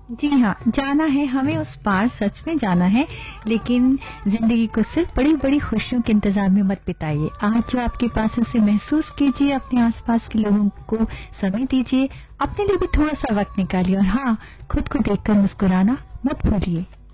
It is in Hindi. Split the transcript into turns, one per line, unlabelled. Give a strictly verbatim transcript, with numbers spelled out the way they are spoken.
जी हाँ, जाना है हमें उस पार, सच में जाना है। लेकिन जिंदगी को सिर्फ बड़ी बड़ी खुशियों के इंतजार में मत बिताइए। आज जो आपके पास है उसे महसूस कीजिए, अपने आसपास के लोगों को समय दीजिए, अपने लिए भी थोड़ा सा वक्त निकालिए और हाँ, खुद को देखकर मुस्कुराना मत भूलिए।